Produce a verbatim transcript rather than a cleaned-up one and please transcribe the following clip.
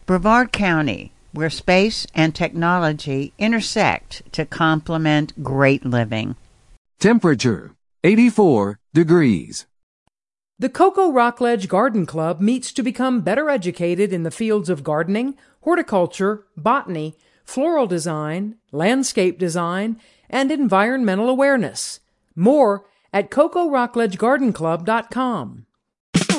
Brevard County, where space and technology intersect to complement great living. Temperature, eighty-four degrees. The Cocoa Rockledge Garden Club meets to become better educated in the fields of gardening, horticulture, botany, floral design, landscape design, and environmental awareness. More at cocoa rockledge garden club dot com.